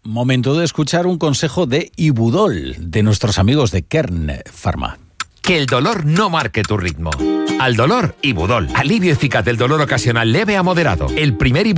Momento de escuchar un consejo de Ibudol, de nuestros amigos de Kern Pharma. Que el dolor no marque tu ritmo. Al dolor, Ibudol. Alivio eficaz del dolor ocasional leve a moderado. El primer